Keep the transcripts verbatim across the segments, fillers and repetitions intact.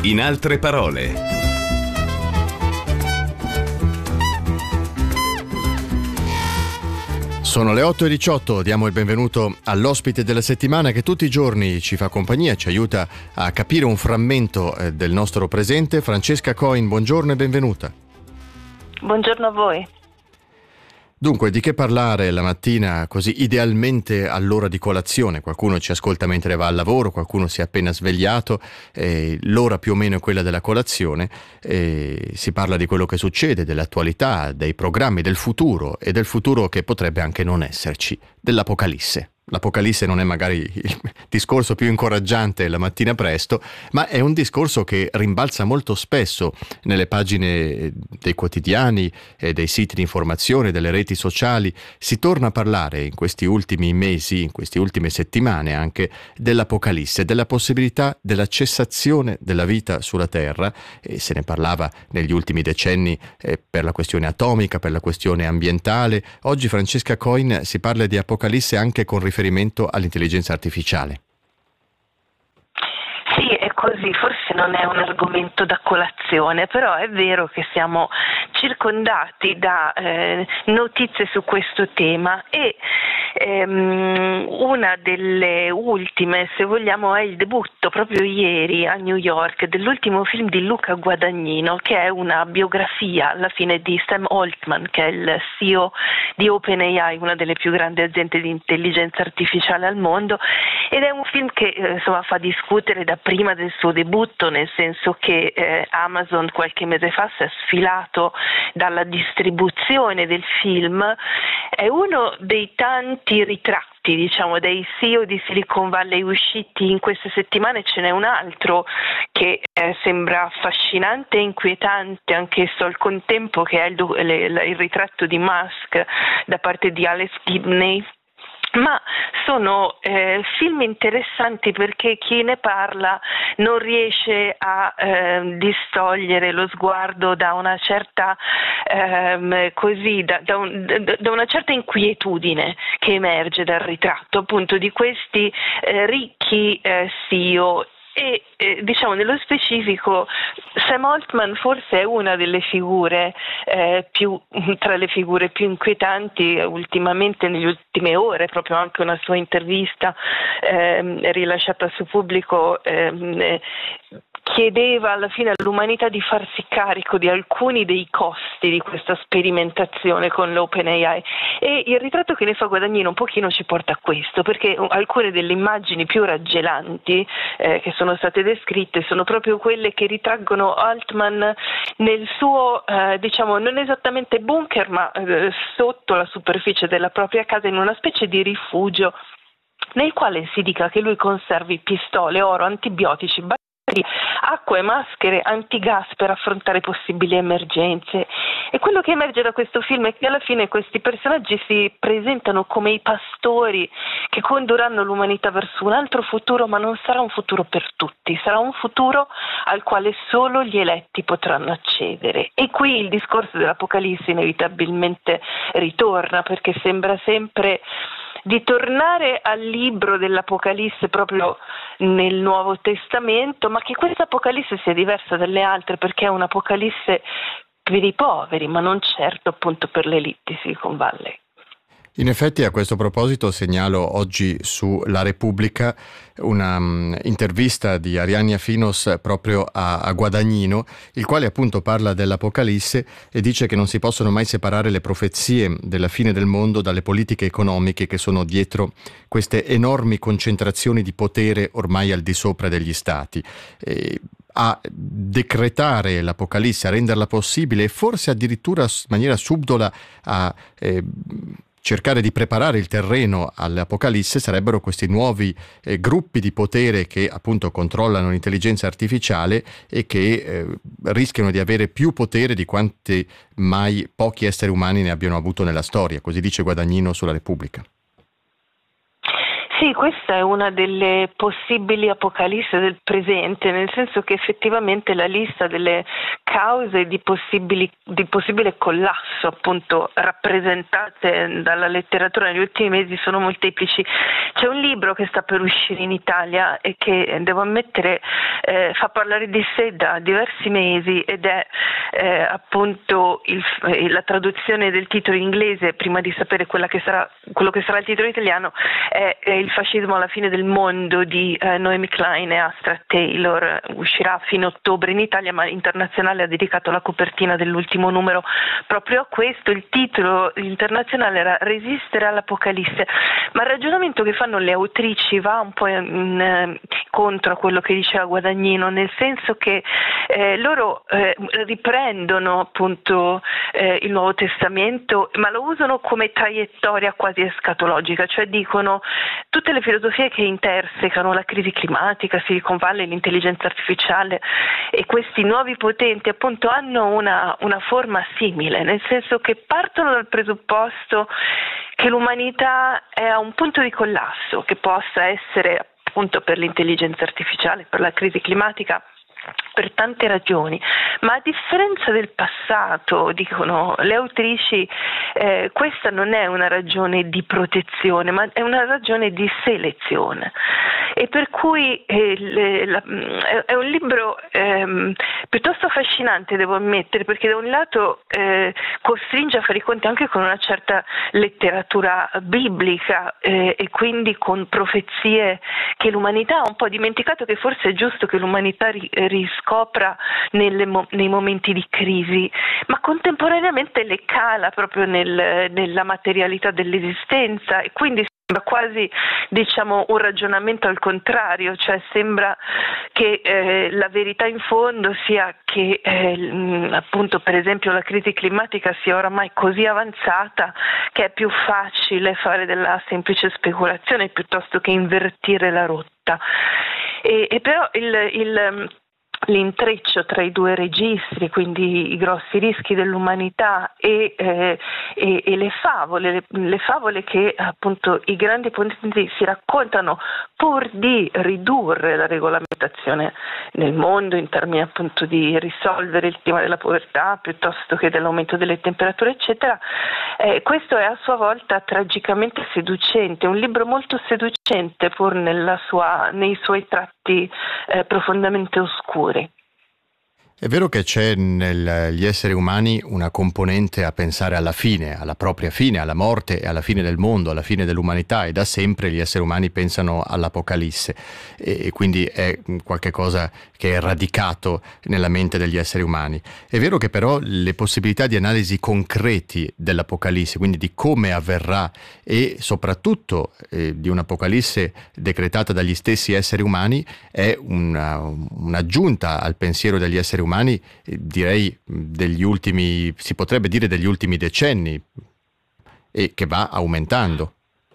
In altre parole. Sono le otto e diciotto, diamo il benvenuto all'ospite della settimana che tutti i giorni ci fa compagnia, ci aiuta a capire un frammento del nostro presente. Francesca Coin, buongiorno e benvenuta. Buongiorno a voi. Dunque, di che parlare la mattina così idealmente all'ora di colazione? Qualcuno ci ascolta mentre va al lavoro, qualcuno si è appena svegliato, eh, l'ora più o meno è quella della colazione, eh, si parla di quello che succede, dell'attualità, dei programmi, del futuro e del futuro che potrebbe anche non esserci, dell'Apocalisse. L'Apocalisse non è magari il discorso più incoraggiante la mattina presto, ma è un discorso che rimbalza molto spesso nelle pagine dei quotidiani, e dei siti di informazione, delle reti sociali. Si torna a parlare in questi ultimi mesi, in queste ultime settimane anche, dell'Apocalisse, della possibilità della cessazione della vita sulla Terra, e se ne parlava negli ultimi decenni eh, per la questione atomica, per la questione ambientale. Oggi, Francesca Coin, si parla di Apocalisse anche con riferimento all'intelligenza artificiale. Sì, è così, forse non è un argomento da colazione, però è vero che siamo circondati da eh, notizie su questo tema e ehm, una delle ultime, se vogliamo, è il debutto proprio ieri a New York dell'ultimo film di Luca Guadagnino, che è una biografia alla fine di Sam Altman, che è il C E O di OpenAI, una delle più grandi aziende di intelligenza artificiale al mondo, ed è un film che eh, insomma fa discutere da prima del suo debutto, nel senso che eh, Amazon qualche mese fa si è sfilato dalla distribuzione del film. È uno dei tanti ritratti, diciamo, dei C E O di Silicon Valley usciti in queste settimane. Ce n'è un altro che eh, sembra affascinante e inquietante anch'esso al contempo, che è il, le, il ritratto di Musk da parte di Alex Gibney. Ma sono eh, film interessanti perché chi ne parla non riesce a eh, distogliere lo sguardo da una certa ehm, così da, da, un, da una certa inquietudine che emerge dal ritratto appunto di questi eh, ricchi eh, C E O. E eh, diciamo nello specifico Sam Altman forse è una delle figure eh, più tra le figure più inquietanti ultimamente, nelle ultime ore. Proprio anche una sua intervista eh, rilasciata su Pubblico eh, chiedeva alla fine all'umanità di farsi carico di alcuni dei costi di questa sperimentazione con l'OpenAI, e il ritratto che ne fa Guadagnino un pochino ci porta a questo, perché alcune delle immagini più raggelanti eh, che sono state descritte sono proprio quelle che ritraggono Altman nel suo eh, diciamo non esattamente bunker, ma eh, sotto la superficie della propria casa, in una specie di rifugio nel quale si dica che lui conservi pistole, oro, antibiotici, acqua e maschere antigas per affrontare possibili emergenze. E quello che emerge da questo film è che alla fine questi personaggi si presentano come i pastori che condurranno l'umanità verso un altro futuro, ma non sarà un futuro per tutti, sarà un futuro al quale solo gli eletti potranno accedere. E qui il discorso dell'Apocalisse inevitabilmente ritorna, perché sembra sempre di tornare al libro dell'Apocalisse proprio nel Nuovo Testamento, ma che questa Apocalisse sia diversa dalle altre, perché è un'Apocalisse per i poveri, ma non certo appunto per l'elite di Silicon Valley. In effetti, a questo proposito segnalo oggi su La Repubblica una um, intervista di Arianna Finos proprio a, a Guadagnino, il quale appunto parla dell'Apocalisse e dice che non si possono mai separare le profezie della fine del mondo dalle politiche economiche che sono dietro queste enormi concentrazioni di potere ormai al di sopra degli stati. E a decretare l'Apocalisse, a renderla possibile e forse addirittura in maniera subdola a eh, cercare di preparare il terreno all'Apocalisse sarebbero questi nuovi eh, gruppi di potere che appunto controllano l'intelligenza artificiale e che eh, rischiano di avere più potere di quanti mai pochi esseri umani ne abbiano avuto nella storia, così dice Guadagnino sulla Repubblica. Sì, questa è una delle possibili apocalisse del presente, nel senso che effettivamente la lista delle cause di, possibili, di possibile collasso, appunto, rappresentate dalla letteratura negli ultimi mesi sono molteplici. C'è un libro che sta per uscire in Italia e che, devo ammettere, eh, fa parlare di sé da diversi mesi ed è eh, appunto il, la traduzione del titolo inglese, prima di sapere quella che sarà, quello che sarà il titolo italiano, è, è Il fascismo alla fine del mondo di eh, Noemi Klein e Astra Taylor. Uscirà a fine ottobre in Italia, ma internazionale ha dedicato la copertina dell'ultimo numero proprio a questo. Il titolo internazionale era Resistere all'Apocalisse, ma il ragionamento che fanno le autrici va un po' in, in, contro a quello che diceva Guadagnino, nel senso che eh, loro eh, riprendono appunto eh, il Nuovo Testamento, ma lo usano come traiettoria quasi escatologica, cioè dicono tutte le filosofie che intersecano la crisi climatica, Silicon Valley, l'intelligenza artificiale e questi nuovi potenti appunto hanno una, una forma simile, nel senso che partono dal presupposto che l'umanità è a un punto di collasso, che possa essere appunto per l'intelligenza artificiale, per la crisi climatica, per tante ragioni, ma a differenza del passato, dicono le autrici, eh, questa non è una ragione di protezione, ma è una ragione di selezione. E per cui eh, le, la, è un libro ehm, piuttosto affascinante, devo ammettere, perché da un lato eh, costringe a fare i conti anche con una certa letteratura biblica eh, e quindi con profezie che l'umanità ha un po' dimenticato, che forse è giusto che l'umanità ri, riscopra nelle, nei momenti di crisi, ma contemporaneamente le cala proprio nel, nella materialità dell'esistenza, e quindi sembra quasi, diciamo, un ragionamento al contrario, cioè sembra che eh, la verità in fondo sia che eh, appunto per esempio la crisi climatica sia oramai così avanzata che è più facile fare della semplice speculazione piuttosto che invertire la rotta. E, e però il, il l'intreccio tra i due registri, quindi i grossi rischi dell'umanità e, eh, e, e le favole, le, le favole che appunto i grandi potenti si raccontano pur di ridurre la regolamentazione nel mondo in termini appunto di risolvere il tema della povertà piuttosto che dell'aumento delle temperature eccetera, eh, questo è a sua volta tragicamente seducente, un libro molto seducente pur nella sua, nei suoi tratti eh, profondamente oscuri. È vero che c'è negli esseri umani una componente a pensare alla fine, alla propria fine, alla morte e alla fine del mondo, alla fine dell'umanità, e da sempre gli esseri umani pensano all'Apocalisse e quindi è qualche cosa che è radicato nella mente degli esseri umani. È vero che però le possibilità di analisi concreti dell'Apocalisse, quindi di come avverrà e soprattutto eh, di un'Apocalisse decretata dagli stessi esseri umani, è una, un'aggiunta al pensiero degli esseri umani umani, direi degli ultimi, si potrebbe dire degli ultimi decenni, e che va aumentando.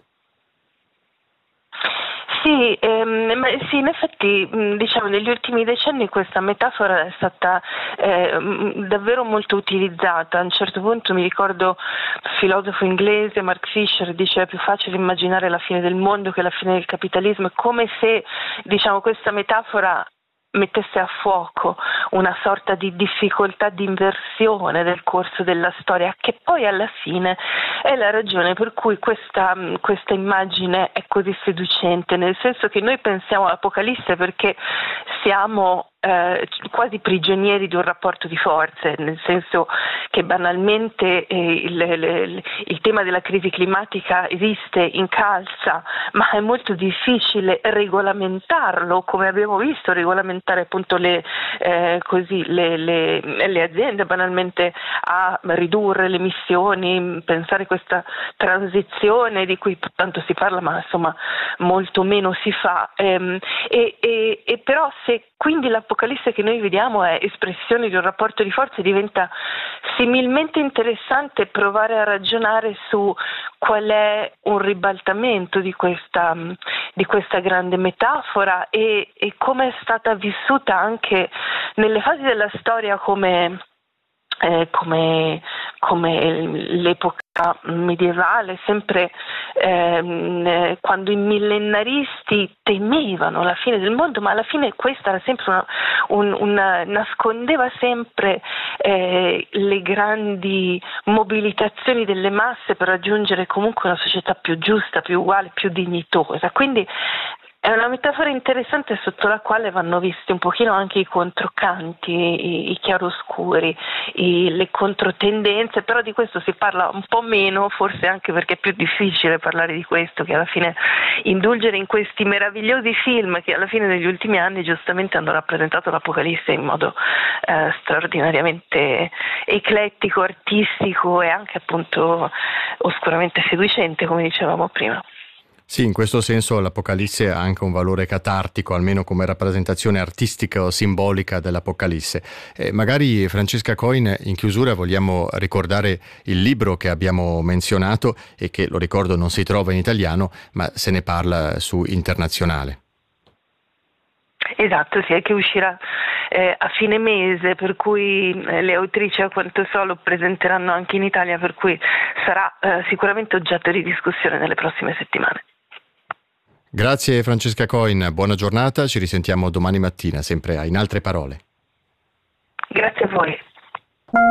Sì, ehm, sì, in effetti diciamo negli ultimi decenni questa metafora è stata eh, davvero molto utilizzata. A un certo punto mi ricordo il filosofo inglese Mark Fisher diceva: è più facile immaginare la fine del mondo che la fine del capitalismo. È come se, diciamo, questa metafora mettesse a fuoco una sorta di difficoltà di inversione del corso della storia, che poi alla fine è la ragione per cui questa, questa immagine è così seducente, nel senso che noi pensiamo all'Apocalisse perché siamo eh, quasi prigionieri di un rapporto di forze, nel senso che banalmente eh, il, il, il tema della crisi climatica esiste, incalza, ma è molto difficile regolamentarlo, come abbiamo visto, regolamentare appunto le, eh, così, le, le, le aziende banalmente a ridurre le emissioni, pensare questa transizione di cui tanto si parla ma insomma molto meno si fa, ehm, e, e, e però se quindi l'Apocalisse che noi vediamo è espressione di un rapporto di forze, diventa similmente interessante provare a ragionare su qual è un ribaltamento di questa, di questa grande metafora e, e come è stata vissuta anche nelle fasi della storia come eh, come, come l'epoca medievale, sempre ehm, quando i millenaristi temevano la fine del mondo, ma alla fine questa era sempre una, un, una, nascondeva sempre eh, le grandi mobilitazioni delle masse per raggiungere comunque una società più giusta, più uguale, più dignitosa. Quindi è una metafora interessante sotto la quale vanno visti un pochino anche i controcanti, i, i chiaroscuri, i, le controtendenze, però di questo si parla un po' meno, forse anche perché è più difficile parlare di questo, che alla fine indulgere in questi meravigliosi film che alla fine degli ultimi anni giustamente hanno rappresentato l'Apocalisse in modo eh, straordinariamente eclettico, artistico e anche appunto oscuramente seducente, come dicevamo prima. Sì, in questo senso l'Apocalisse ha anche un valore catartico, almeno come rappresentazione artistica o simbolica dell'Apocalisse. Eh, magari Francesca Coin, in chiusura vogliamo ricordare il libro che abbiamo menzionato e che, lo ricordo, non si trova in italiano, ma se ne parla su Internazionale. Esatto, sì, è che uscirà eh, a fine mese, per cui eh, le autrici a quanto so lo presenteranno anche in Italia, per cui sarà eh, sicuramente oggetto di discussione nelle prossime settimane. Grazie Francesca Coin, buona giornata, ci risentiamo domani mattina, sempre a In Altre Parole. Grazie a voi.